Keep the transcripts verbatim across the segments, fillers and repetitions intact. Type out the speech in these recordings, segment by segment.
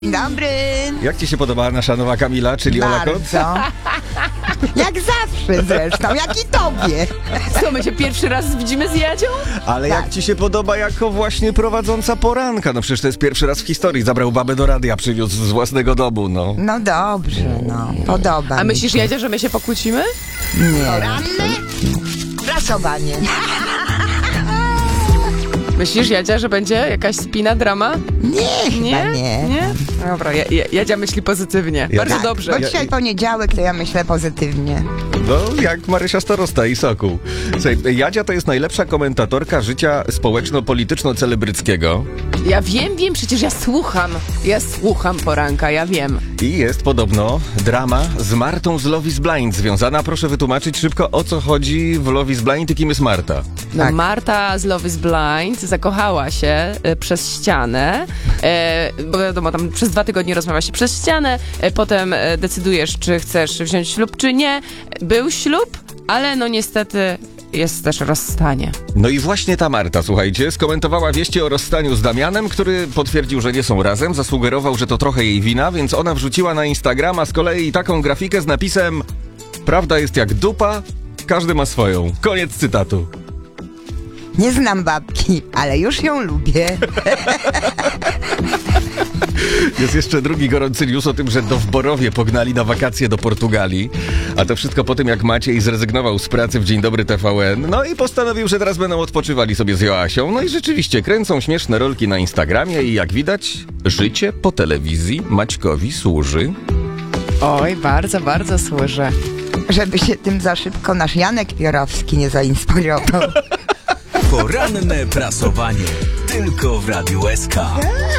Dzień dobry. Jak ci się podobała nasza nowa Kamila, czyli Ola Kot? Bardzo. Jak zawsze zresztą, jak i tobie. Co, my się pierwszy raz widzimy z Jadzią? Ale Tak. jak ci się podoba jako właśnie prowadząca poranka? No przecież to jest pierwszy raz w historii. Zabrał babę do radia, przywiózł z własnego domu, no. No dobrze, no. Podoba A mi myślisz, się. Jadzia, że my się pokłócimy? Nie. Ranne prasowanie. Myślisz, Jadzia, że będzie jakaś spina, drama? Nie, Nie? chyba nie. Nie? Dobra, ja, ja, Jadzia myśli pozytywnie. Ja Bardzo tak, dobrze. Bo dzisiaj poniedziałek, to ja myślę pozytywnie. No, jak Marysia Starosta i Sokół. Słuchaj, Jadzia to jest najlepsza komentatorka życia społeczno-polityczno-celebryckiego Ja wiem, wiem, przecież ja słucham. Ja słucham poranka, ja wiem. i jest podobno drama z Martą z Love is Blind związana. Proszę wytłumaczyć szybko, o co chodzi w Love is Blind i kim jest Marta. No, Tak. Marta z Love is Blind zakochała się e, przez ścianę, e, bo wiadomo, tam przez dwa tygodnie rozmawia się przez ścianę, e, potem e, decydujesz, czy chcesz wziąć ślub, czy nie. Był ślub, ale no niestety jest też rozstanie. No i właśnie ta Marta, słuchajcie, skomentowała wieści o rozstaniu z Damianem, który potwierdził, że nie są razem, zasugerował, że to trochę jej wina, więc ona wrzuciła na Instagrama z kolei taką grafikę z napisem: prawda jest jak dupa, każdy ma swoją. Koniec cytatu. Nie znam babki, ale już ją lubię. Jest jeszcze drugi gorący news o tym, że Dowborowie pognali na wakacje do Portugalii, a to wszystko po tym, jak Maciej zrezygnował z pracy w Dzień Dobry T V N, no i postanowił, że teraz będą odpoczywali sobie z Joasią. No i rzeczywiście kręcą śmieszne rolki na Instagramie i jak widać, życie po telewizji Maćkowi służy. Oj, bardzo, bardzo służy. Żeby się tym za szybko nasz Janek Piorowski nie zainspirował. Poranne prasowanie tylko w Radiu S K.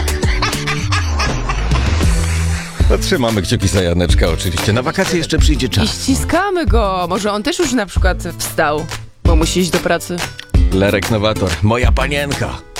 No, trzymamy kciuki za Janeczka oczywiście. Na wakacje jeszcze przyjdzie I czas. ściskamy go. Może on też już na przykład wstał, bo musi iść do pracy. Lerek Nowator, moja panienka.